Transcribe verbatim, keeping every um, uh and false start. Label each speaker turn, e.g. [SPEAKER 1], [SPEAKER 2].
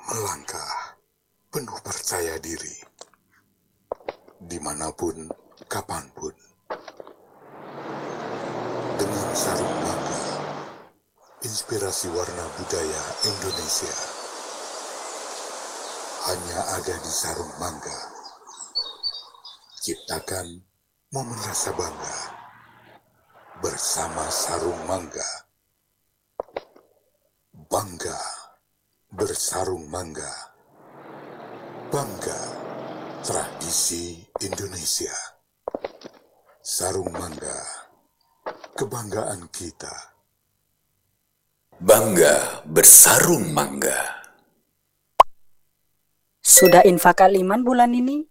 [SPEAKER 1] melangkah penuh percaya diri, dimanapun, kapanpun, dengan sarung mangga, inspirasi warna budaya Indonesia hanya ada di sarung mangga. Ciptakan momen rasa bangga bersama sarung mangga. Bangga bersarung mangga. Bangga tradisi Indonesia. Sarung mangga, kebanggaan kita.
[SPEAKER 2] Bangga bersarung mangga.
[SPEAKER 3] Sudah infak Kaliman bulan ini?